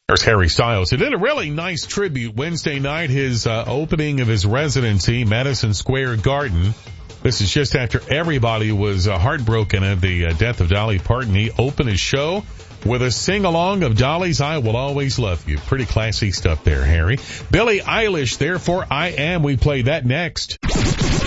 There's Harry Styles. He did a really nice tribute Wednesday night, his opening of his residency, Madison Square Garden. This is just after everybody was heartbroken at the death of Dolly Parton. He opened his show with a sing-along of Dolly's I Will Always Love You. Pretty classy stuff there, Harry. Billie Eilish, Therefore I Am. We play that next.